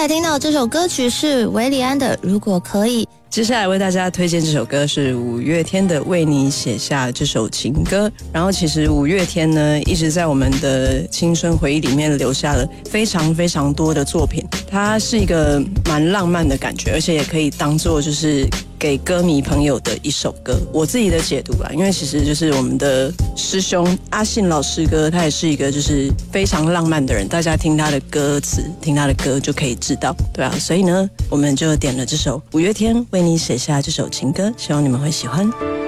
才听到这首歌曲是韦礼安的《如果可以》。 接下来为大家推荐这首歌是五月天的《为你写下这首情歌》。然后其实五月天呢，一直在我们的青春回忆里面留下了非常非常多的作品。它是一个蛮浪漫的感觉，而且也可以当作就是给歌迷朋友的一首歌。我自己的解读啦，因为其实就是我们的师兄阿信老师哥，他也是一个就是非常浪漫的人。大家听他的歌词，听他的歌就可以知道，对啊。所以呢，我们就点了这首五月天为你写下这首情歌，希望你们会喜欢。